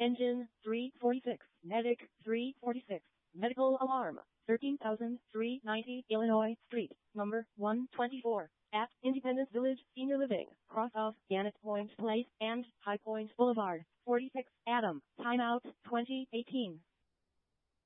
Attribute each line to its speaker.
Speaker 1: Engine 346. Medic 346. Medical alarm 13,390 Illinois Street, number 124. At Independence Village Senior Living, cross of Gannett Point Place and High Point Boulevard, 46 Adam. Timeout 2018.